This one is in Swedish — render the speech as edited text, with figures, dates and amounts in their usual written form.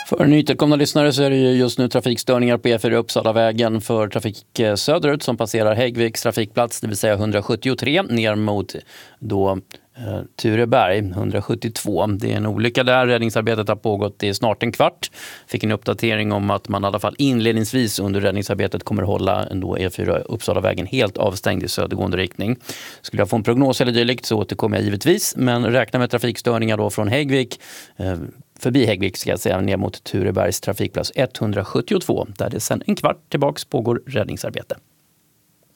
För nytillkomna lyssnare så är det ju just nu trafikstörningar på E4 Uppsalavägen för trafik söderut som passerar Häggviks trafikplats, det vill säga 173 ner mot Tureberg 172. Det är en olycka där. Räddningsarbetet har pågått i snart en kvart. Fick en uppdatering om att man i alla fall inledningsvis under räddningsarbetet kommer hålla E4 Uppsalavägen helt avstängd i södergående riktning. Skulle jag få en prognos eller dylikt så återkommer jag givetvis, men räkna med trafikstörningar då från Häggvik förbi Häggvik ska jag säga ner mot Turebergs trafikplats 172 där det sedan en kvart tillbaks pågår räddningsarbete.